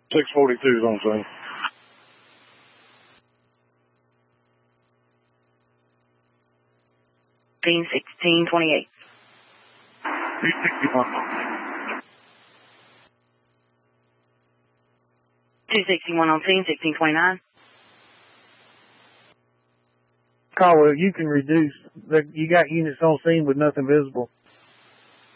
642 is on scene. Scene 1628. 261. 261 on scene, 1629. Caldwell, you can reduce. You got units on scene with nothing visible.